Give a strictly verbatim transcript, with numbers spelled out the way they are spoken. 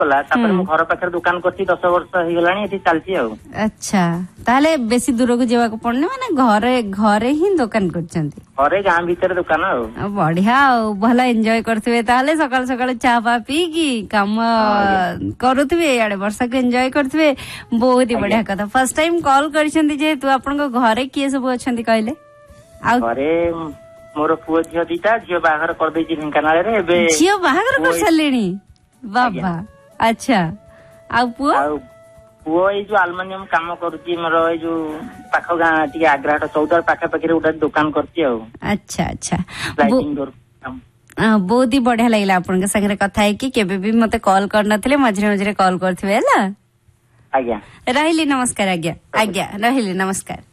कला तापर मु घर पाखर दुकान करती दस वर्ष हो गलानी एठी चलती आ। अच्छा ताले बेसी दूर को जेवा को पड़ने माने घरे घरे ही दुकान करछंती घरे गां भीतर दुकान आ। बढ़िया भला एंजॉय करथुवे ताले सकाळ सकाळ चा पा पी की काम करूथुवे याडे वर्षा को एंजॉय करथुवे बहुत ही बढ़िया कथा। फर्स्ट टाइम कॉल करछंती जे तू आपन को घरे किए सब अछंती कहले आ घरे मोर पुओ झियो दीटा झियो बाहर कर देछि ढेंकानाल रे एबे झियो बाहर कर सलेनी बाबा। अच्छा आ पुओ आ पुओ ए जो एल्युमिनियम काम करूची मोर ए जो पाखो गां टिके आग्राट चौदर पाखा पाखरे उडा दुकान करती आ। अच्छा अच्छा लाइटिंग डोर बहुत ही बढ़िया लागला आपन के संगे कथा है कि केबे भी मते कॉल करनथले मझरे मझरे कॉल करथिबे हला। आज्ञा रहिली नमस्कार। आज्ञा आज्ञा रहिली नमस्कार।